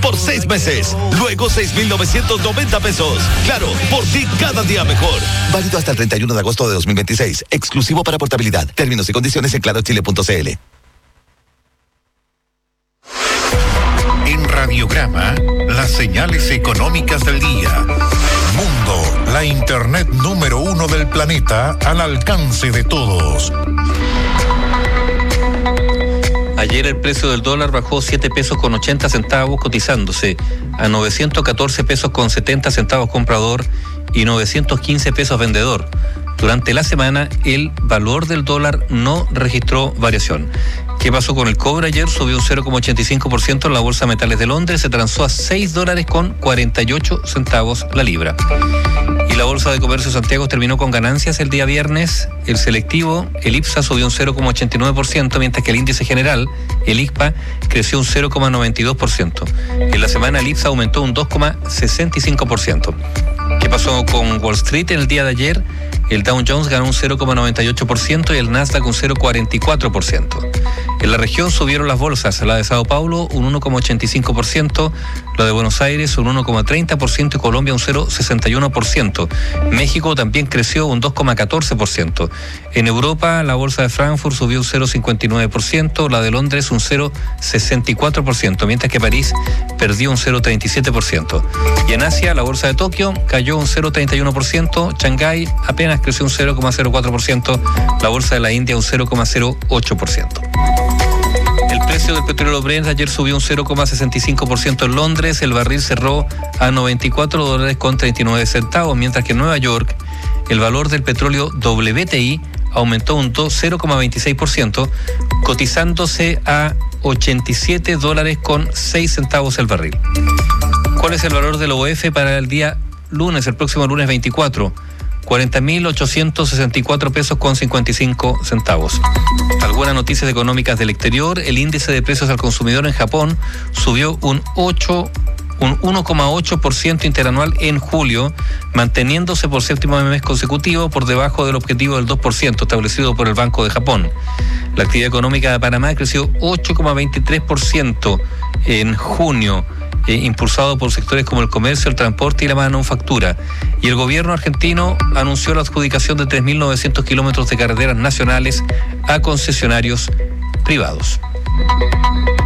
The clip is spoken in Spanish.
por 6 meses. Luego 6,990 pesos. Claro, por ti cada día mejor. Válido hasta el 31 de agosto de 2026. Exclusivo para portabilidad. Términos y condiciones en clarochile.cl. En Radiograma, las señales económicas del día. Mundo, la internet número 1 del planeta al alcance de todos. Ayer el precio del dólar bajó 7 pesos con 80 centavos, cotizándose a 914 pesos con 70 centavos comprador y 915 pesos vendedor. Durante la semana, el valor del dólar no registró variación. ¿Qué pasó con el cobre? Ayer subió un 0,85% en la Bolsa de Metales de Londres, se transó a $6 con 48 centavos la libra. Y la Bolsa de Comercio de Santiago terminó con ganancias el día viernes. El selectivo, el IPSA, subió un 0,89%, mientras que el índice general, el ICPA, creció un 0,92%. En la semana el IPSA aumentó un 2,65%. ¿Qué pasó con Wall Street en el día de ayer? El Dow Jones ganó un 0,98% y el Nasdaq un 0,44%. En la región subieron las bolsas, la de Sao Paulo un 1,85%, la de Buenos Aires un 1,30% y Colombia un 0,61%. México también creció un 2,14%. En Europa, la bolsa de Frankfurt subió un 0,59%, la de Londres un 0,64%, mientras que París perdió un 0,37%. Y en Asia, la bolsa de Tokio cayó un 0,31%, Shanghái apenas creció un 0,04%, la bolsa de la India un 0,08%. El precio del petróleo Brent ayer subió un 0,65% en Londres, el barril cerró a $94 con 39 centavos, mientras que en Nueva York el valor del petróleo WTI aumentó un 0,26%, cotizándose a $87 con 6 centavos el barril. ¿Cuál es el valor del OF para el día lunes, el próximo lunes 24? 40.864 pesos con 55 centavos. Algunas noticias económicas del exterior. El índice de precios al consumidor en Japón subió un 1,8% interanual en julio, manteniéndose por séptimo mes consecutivo por debajo del objetivo del 2% establecido por el Banco de Japón. La actividad económica de Panamá creció 8,23% en junio, impulsado por sectores como el comercio, el transporte y la manufactura. Y el gobierno argentino anunció la adjudicación de 3.900 kilómetros de carreteras nacionales a concesionarios privados.